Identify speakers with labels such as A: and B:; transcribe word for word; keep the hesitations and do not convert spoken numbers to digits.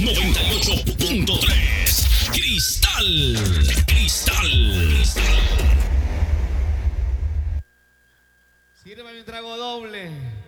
A: noventa y ocho punto tres. Cristal. Cristal.
B: Sírvame un trago doble.